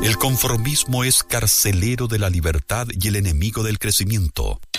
El conformismo es carcelero de la libertad y el enemigo del crecimiento.